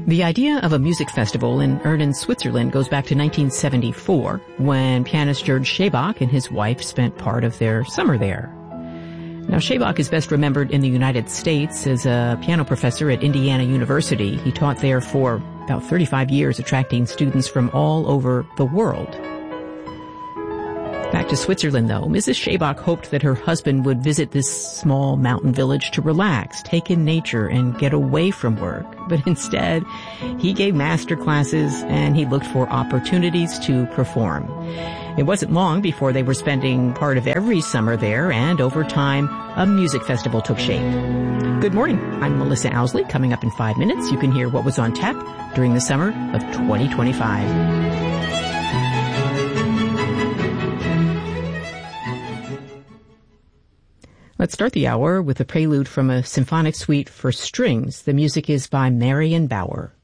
The idea of a music festival in Erden, Switzerland goes back to 1974, when pianist George Schaebach and his wife spent part of their summer there. Now, Schaebach is best remembered in the United States as a piano professor at Indiana University. He taught there for about 35 years, attracting students from all over the world. Back to Switzerland, though, Mrs. Schaebach hoped that her husband would visit this small mountain village to relax, take in nature, and get away from work. But instead, he gave master classes and he looked for opportunities to perform. It wasn't long before they were spending part of every summer there, and over time, a music festival took shape. Good morning. I'm Melissa Owsley. Coming up in 5 minutes, you can hear what was on tap during the summer of 2025. Let's start the hour with a prelude from a symphonic suite for strings. The music is by Marion Bauer.